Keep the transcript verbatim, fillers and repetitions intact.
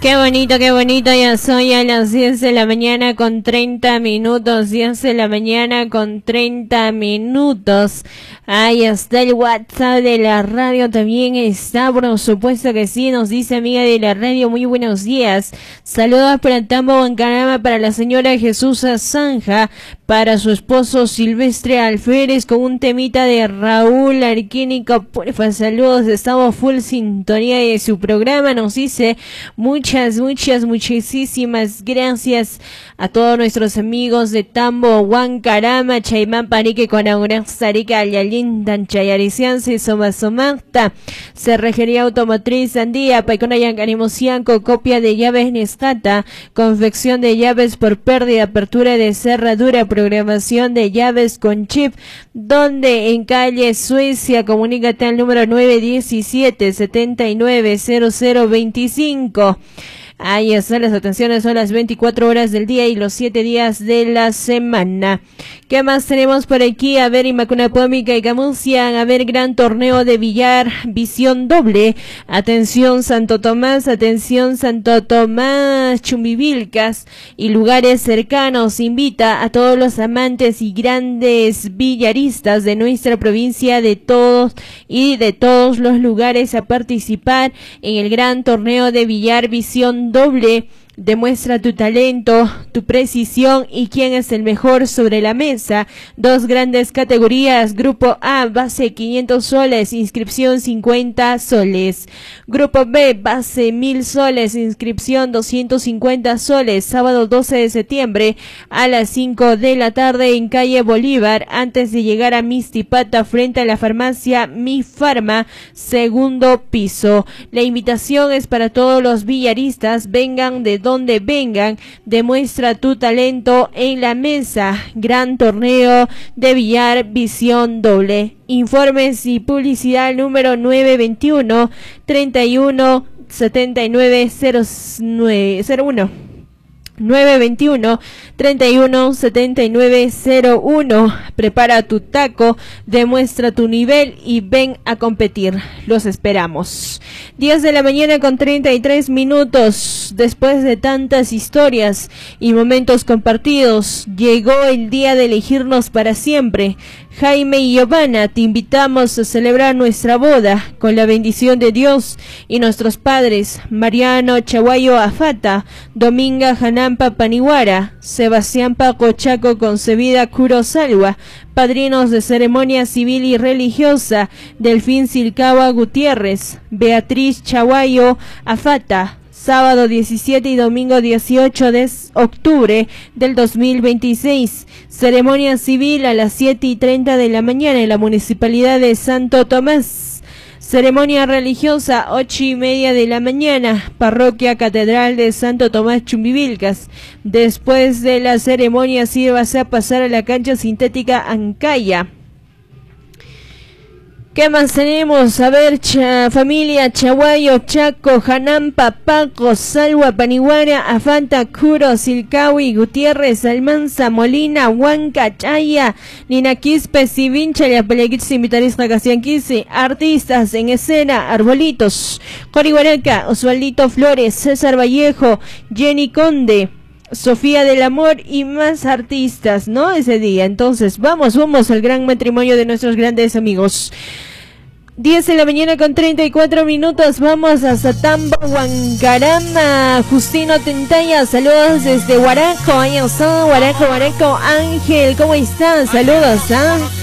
Qué bonito, qué bonito, ya soy a las diez de la mañana con treinta minutos, diez de la mañana con treinta minutos. Ahí está el WhatsApp de la radio, también está, por supuesto que sí, nos dice amiga de la radio, muy buenos días. Saludos para Tambo Huancarama, para la señora Jesús Zanja, para su esposo Silvestre Alférez, con un temita de Raúl Arquínico. Porfa, saludos, estamos full sintonía de su programa, nos dice muchas, muchas, muchísimas gracias a todos nuestros amigos de Tambo Huancarama, Chaimán Parique, Conaurán, Sarica, Yalindan, Chayaricianse, Somasomacta, Cerrejería Automotriz, Andía, Paicona Yancanimosianco, copia de llaves Nescata, confección de llaves por pérdida, apertura de cerradura, programación de llaves con chip, donde en calle Suecia, comunícate al número nueve diecisiete, setenta y nueve, cero cero veinticinco. Ahí están las atenciones, son las veinticuatro horas del día y los siete días de la semana. ¿Qué más tenemos por aquí? A ver, Imacunapómica y Camusian, a ver, gran torneo de billar, visión doble. Atención Santo Tomás, atención Santo Tomás, Chumbivilcas y lugares cercanos. Invita a todos los amantes y grandes billaristas de nuestra provincia, de todos y de todos los lugares, a participar en el gran torneo de billar, visión doble. Demuestra tu talento, tu precisión y quién es el mejor sobre la mesa. Dos grandes categorías. Grupo A, base quinientos soles, inscripción cincuenta soles. Grupo B, base mil soles, inscripción doscientos cincuenta soles. Sábado doce de septiembre a las cinco de la tarde en calle Bolívar, antes de llegar a Mistipata, frente a la farmacia Mi Farma, segundo piso. La invitación es para todos los billaristas, vengan de donde vengan, demuestra tu talento en la mesa. Gran torneo de billar, visión doble. Informes y publicidad número nueve veintiuno, treinta y uno, setenta y nueve, cero uno. nueve veintiuno, treinta y uno, setenta y nueve, cero uno. Prepara tu taco, demuestra tu nivel y ven a competir. Los esperamos. diez de la mañana con treinta y tres minutos. Después de tantas historias y momentos compartidos, llegó el día de elegirnos para siempre. Jaime y Giovanna, te invitamos a celebrar nuestra boda con la bendición de Dios y nuestros padres, Mariano Chaguayo Afata, Dominga Janampa Panihuara, Sebastián Paco Chaco Concebida Curosalwa, padrinos de ceremonia civil y religiosa, Delfín Silcaba Gutiérrez, Beatriz Chaguayo Afata. Sábado diecisiete y domingo dieciocho de octubre del dos mil veintiséis. Ceremonia civil a las siete y treinta de la mañana en la Municipalidad de Santo Tomás. Ceremonia religiosa ocho y media de la mañana, Parroquia Catedral de Santo Tomás Chumbivilcas. Después de la ceremonia sírvase a pasar a la cancha sintética Ancaya. ¿Qué más tenemos? A ver, cha, familia Chaguayo, Chaco, Janampa, Paco, Salwa, Panihuara, Afanta, Curo, Silcawi, Gutiérrez, Almanza, Molina, Huanca, Chaya, Ninaquispe, Sivincha, Yapelequitsi, Mitarisca, Casianquisi, artistas en escena, Arbolitos, Corihuaraca, Osvaldito Flores, César Vallejo, Jenny Conde, Sofía del Amor y más artistas, ¿no? Ese día. Entonces, vamos, vamos al gran matrimonio de nuestros grandes amigos. diez de la mañana con treinta y cuatro minutos, vamos a Tambo Huancarama. Justino Tentaya, saludos desde Huaraco, ahí está, Huaraco, Huaraco. Ángel, ¿cómo estás? Saludos, ¿ah? ¿eh?